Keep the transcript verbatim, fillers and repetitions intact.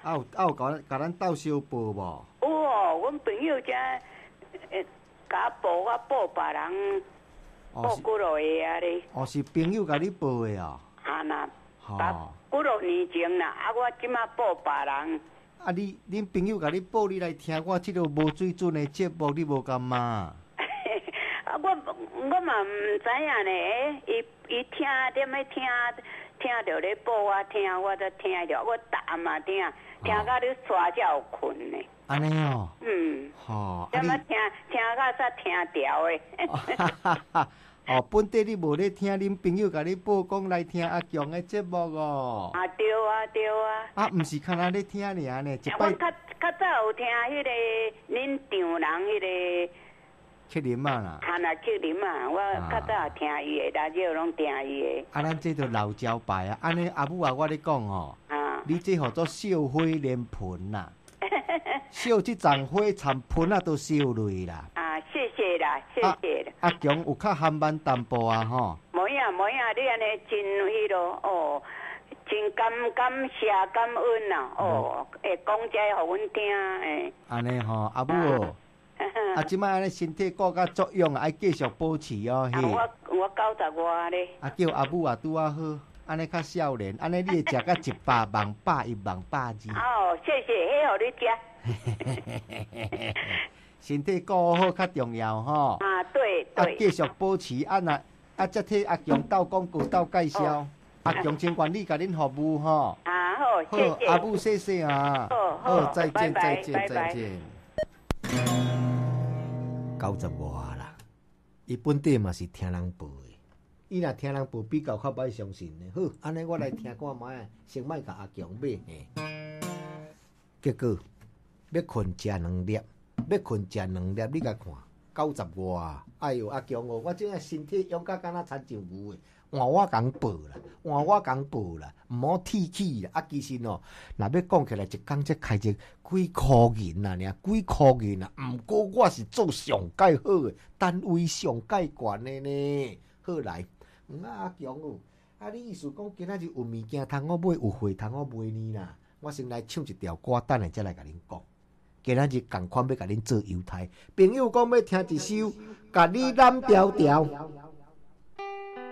啊有啊有甲甲咱斗相报无？ 有哦，阮朋友遮诶，甲报我报别人，报几落个啊咧。 哦，是朋友甲你报的啊？ 啊那， 吼、 八几落年前啦，啊我即马报别人。 啊你恁朋友甲你报，你来听我即个无水准的节目，你无感嘛？ 啊我我嘛毋知影呢，伊伊听踮咧听。听到咧报我听，我都听着，我逐嘛听，听到你刷才有困呢。 安尼哦。 嗯。 吼。 怎么听听到煞听调的？ 哦，本地你无咧听恁朋友甲你报讲来听阿强的节目哦。 啊对啊对啊。 啊，毋是看咱咧听尔呢，一摆。 我较较早有听迄个恁丈人迄个。 克林嘛啦， 啊那克林嘛，我较早听伊的，大家拢听伊的。 啊，咱这都老招牌啊！安尼阿母啊，我咧讲吼， 啊， 你这号做烧花连盆啦，烧这丛花参盆啊都烧累啦。 啊，谢谢啦，谢谢啦。 阿强有较含慢淡薄啊吼。 无影无影，你安尼真迄落哦，真感感谢感恩呐哦，会讲这互阮听诶。 安尼吼，阿母哦。啊，即摆安尼身体顾较作用，爱继续保持哦。 啊，我我九十外咧。啊， 叫阿母啊拄啊好，安尼较少年，安尼你会食到一百万、百一万、百二。 哦，谢谢，迄互你食。 身体顾好较重要吼。 啊，对对。 啊，继续保持啊那啊，再替阿强斗广告、斗介绍。阿强请管理甲恁服务吼。 啊好，谢谢。 阿母谢谢啊。 好好， 再见再见拜拜再见。九十外啦，伊本地嘛是听人报的，伊若听人报比较较歹相信的。好，安尼我来听看卖，先莫甲阿强买嘿。结果要困食两粒，要困食两粒，你甲看九十外，哎哟阿强哦，我真个身体勇甲敢若田上牛的。换我讲报啦，换我讲报啦，毋好提起啦。啊，其实哦，若要讲起来，一工才开一几箍银啊，尔几箍银啊。毋过我是做上介好诶，单位上介悬诶呢。好来，嗯啊阿强哦，啊你意思讲今仔日有物件通我买，有货通我买呢啦。我先来唱一条歌，等下才来甲恁讲。今仔日共款要甲恁做犹太，朋友讲要听一首，甲你揽条条。